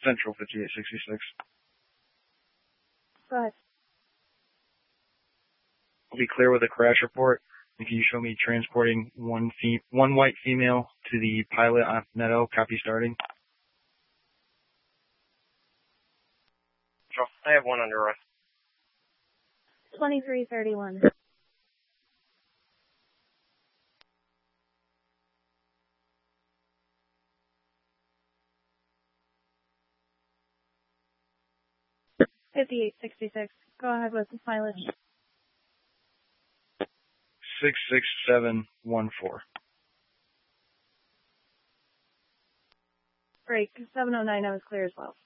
Central 5866. Go ahead. I'll be clear with a crash report. Can you show me transporting one white female to the pilot on Netto? Copy starting. Sure. I have one under arrest. 2331. $58.66. Go ahead with the mileage. 66714. Break. 7090 is clear as well.